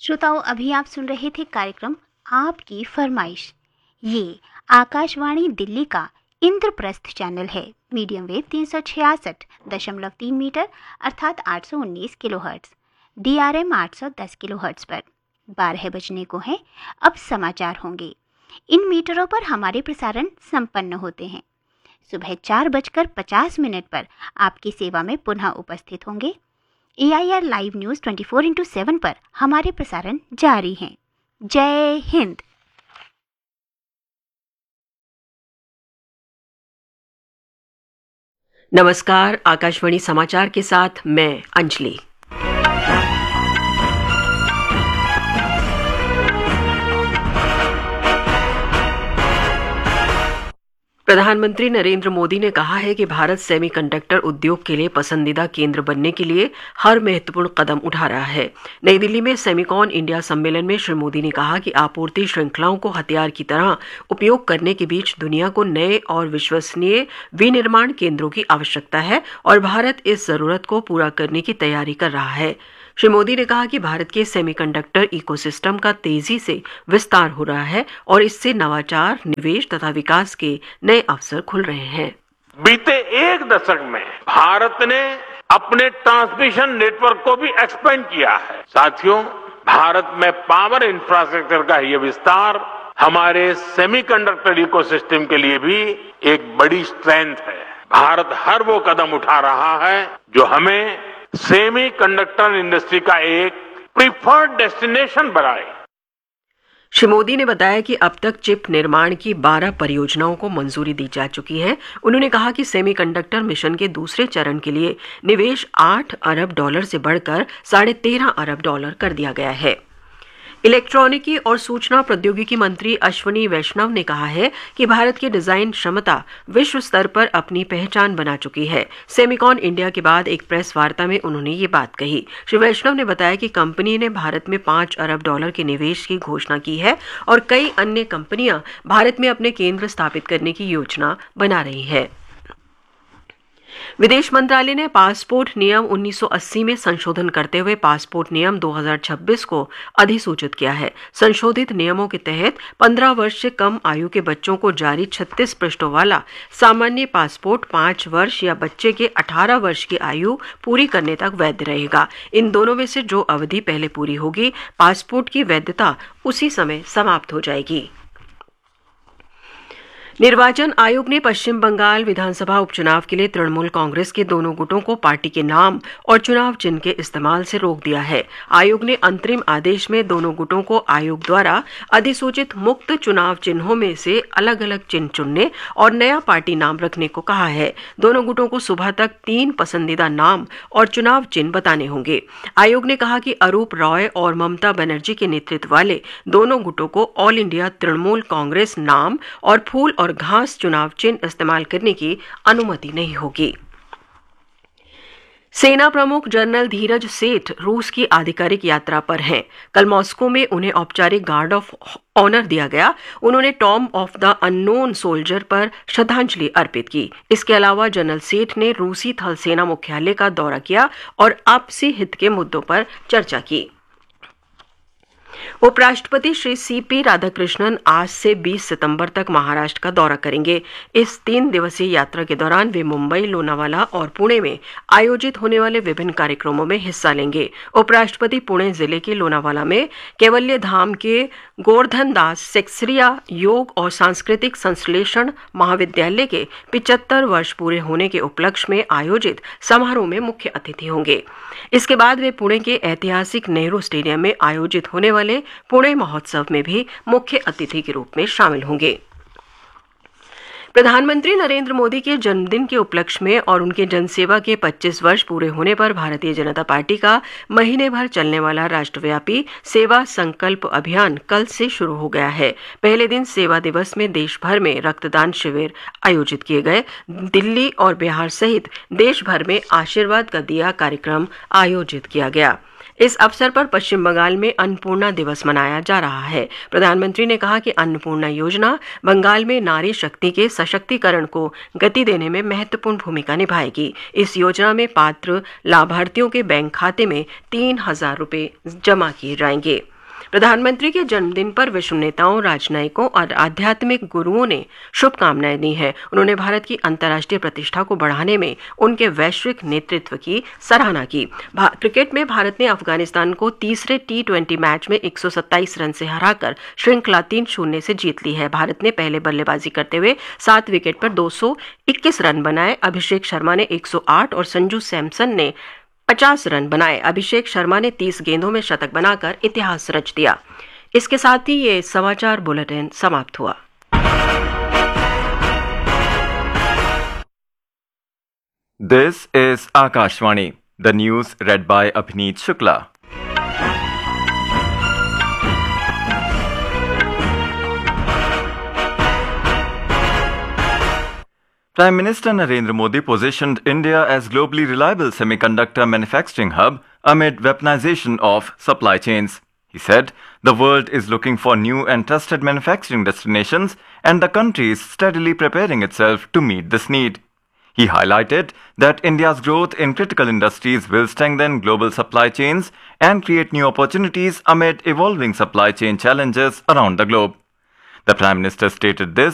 श्रोताओं, अभी आप सुन रहे थे कार्यक्रम आपकी फरमाइश। ये आकाशवाणी दिल्ली का इंद्रप्रस्थ चैनल है। मीडियम वेव 366.3 मीटर अर्थात 819 किलोहर्ट्ज, DRM 810 किलोहर्ट्ज पर 12 बजने को हैं। अब समाचार होंगे। इन मीटरों पर हमारे प्रसारण संपन्न होते हैं। सुबह 4:50 पर आपकी सेवा में पुनः उपस्थित होंगे। AIR लाइव न्यूज़ 24x7 पर हमारे प्रसारण जारी हैं। जय हिंद। नमस्कार, आकाशवाणी समाचार के साथ मैं अंजलि। प्रधानमंत्री नरेंद्र मोदी ने कहा है कि भारत सेमीकंडक्टर उद्योग के लिए पसंदीदा केंद्र बनने के लिए हर महत्वपूर्ण कदम उठा रहा है। नई दिल्ली में सेमिकॉन इंडिया सम्मेलन में श्री मोदी ने कहा कि आपूर्ति श्रृंखलाओं को हथियार की तरह उपयोग करने के बीच दुनिया को नए और विश्वसनीय विनिर्माण केंद्रों की आवश्यकता है और भारत इस जरूरत को पूरा करने की तैयारी कर रहा है। श्री मोदी ने कहा कि भारत के सेमीकंडक्टर इकोसिस्टम का तेजी से विस्तार हो रहा है और इससे नवाचार, निवेश तथा विकास के नए अवसर खुल रहे हैं। बीते एक दशक में भारत ने अपने ट्रांसमिशन नेटवर्क को भी एक्सपेंड किया है। साथियों, भारत में पावर इंफ्रास्ट्रक्चर का यह विस्तार हमारे सेमीकंडक्टर इकोसिस्टम के लिए भी एक बड़ी स्ट्रेंथ है। भारत हर वो कदम उठा रहा है जो हमें सेमीकंडक्टर इंडस्ट्री का एक प्रीफर्ड डेस्टिनेशन बनाए। श्री मोदी ने बताया कि अब तक चिप निर्माण की 12 परियोजनाओं को मंजूरी दी जा चुकी है। उन्होंने कहा कि सेमीकंडक्टर मिशन के दूसरे चरण के लिए निवेश $8 अरब से बढ़कर $13.5 अरब कर दिया गया है। इलेक्ट्रॉनिकी और सूचना प्रौद्योगिकी मंत्री अश्विनी वैष्णव ने कहा है कि भारत की डिजाइन क्षमता विश्व स्तर पर अपनी पहचान बना चुकी है। सेमिकॉन इंडिया के बाद एक प्रेस वार्ता में उन्होंने ये बात कही। श्री वैष्णव ने बताया कि कंपनी ने भारत में $5 अरब के निवेश की घोषणा की है और कई अन्य कंपनियां भारत में अपने केंद्र स्थापित करने की योजना बना रही है। विदेश मंत्रालय ने पासपोर्ट नियम 1980 में संशोधन करते हुए पासपोर्ट नियम 2026 को अधिसूचित किया है। संशोधित नियमों के तहत 15 वर्ष से कम आयु के बच्चों को जारी 36 पृष्ठों वाला सामान्य पासपोर्ट 5 वर्ष या बच्चे के 18 वर्ष की आयु पूरी करने तक वैध रहेगा। इन दोनों में से जो अवधि पहले पूरी होगी, पासपोर्ट की वैधता उसी समय समाप्त हो जाएगी। निर्वाचन आयोग ने पश्चिम बंगाल विधानसभा उपचुनाव के लिए तृणमूल कांग्रेस के दोनों गुटों को पार्टी के नाम और चुनाव चिन्ह के इस्तेमाल से रोक दिया है। आयोग ने अंतरिम आदेश में दोनों गुटों को आयोग द्वारा अधिसूचित मुक्त चुनाव चिन्हों में से अलग अलग चिन्ह चुनने और नया पार्टी नाम रखने को कहा है। दोनों गुटों को सुबह तक 3 पसंदीदा नाम और चुनाव चिन्ह बताने होंगे। आयोग ने कहा कि अरूप रॉय और ममता बनर्जी के नेतृत्व वाले दोनों गुटों को ऑल इंडिया तृणमूल कांग्रेस नाम और फूल और घास चुनाव चिन्ह इस्तेमाल करने की अनुमति नहीं होगी। सेना प्रमुख जनरल धीरज सेठ रूस की आधिकारिक यात्रा पर हैं। कल मॉस्को में उन्हें औपचारिक गार्ड ऑफ ऑनर दिया गया। उन्होंने Tom of the unknown soldier पर श्रद्धांजलि अर्पित की। इसके अलावा जनरल सेठ ने रूसी थल सेना मुख्यालय का दौरा किया और आपसी हित के मुद्दों पर चर्चा की। उपराष्ट्रपति श्री CP राधाकृष्णन आज से 20 सितंबर तक महाराष्ट्र का दौरा करेंगे। इस 3 दिवसीय यात्रा के दौरान वे मुंबई, लोनावाला और पुणे में आयोजित होने वाले विभिन्न कार्यक्रमों में हिस्सा लेंगे। उपराष्ट्रपति पुणे जिले के लोनावाला में कैवल्य धाम के गोवर्धन दास सेक्सरिया योग और सांस्कृतिक संश्लेषण महाविद्यालय के 75 वर्ष पूरे होने के उपलक्ष्य में आयोजित समारोह में मुख्य अतिथि होंगे। इसके बाद वे पुणे के ऐतिहासिक नेहरू स्टेडियम में आयोजित होने वाले पुणे महोत्सव में भी मुख्य अतिथि के रूप में शामिल होंगे। प्रधानमंत्री नरेंद्र मोदी के जन्मदिन के उपलक्ष्य में और उनके जनसेवा के 25 वर्ष पूरे होने पर भारतीय जनता पार्टी का महीने भर चलने वाला राष्ट्रव्यापी सेवा संकल्प अभियान कल से शुरू हो गया है। पहले दिन सेवा दिवस में देश भर में रक्तदान शिविर आयोजित किए गए। दिल्ली और बिहार सहित देश भर में आशीर्वाद का दिया कार्यक्रम आयोजित किया गया। इस अवसर पर पश्चिम बंगाल में अन्नपूर्णा दिवस मनाया जा रहा है। प्रधानमंत्री ने कहा कि अन्नपूर्णा योजना बंगाल में नारी शक्ति के सशक्तिकरण को गति देने में महत्वपूर्ण भूमिका निभाएगी। इस योजना में पात्र लाभार्थियों के बैंक खाते में 3,000 रुपए जमा किए जाएंगे। प्रधानमंत्री के जन्मदिन पर विश्व नेताओं, राजनयिकों और आध्यात्मिक गुरुओं ने शुभकामनाएं दी हैं। उन्होंने भारत की अंतर्राष्ट्रीय प्रतिष्ठा को बढ़ाने में उनके वैश्विक नेतृत्व की सराहना की। क्रिकेट में भारत ने अफगानिस्तान को तीसरे T20 मैच में 127 रन से हराकर श्रृंखला 3-0 से जीत ली है। भारत ने पहले बल्लेबाजी करते हुए 7 विकेट पर 221 रन बनाए। अभिषेक शर्मा ने 108 और संजू सैमसन ने 50 रन बनाए। अभिषेक शर्मा ने 30 गेंदों में शतक बनाकर इतिहास रच दिया। इसके साथ ही ये समाचार बुलेटिन समाप्त हुआ। This is Akashvani. The news read by Abhineet Shukla. Prime Minister Narendra Modi positioned India as globally reliable semiconductor manufacturing hub amid weaponization of supply chains. He said, the world is looking for new and trusted manufacturing destinations and the country is steadily preparing itself to meet this need. He highlighted that India's growth in critical industries will strengthen global supply chains and create new opportunities amid evolving supply chain challenges around the globe. The Prime Minister stated this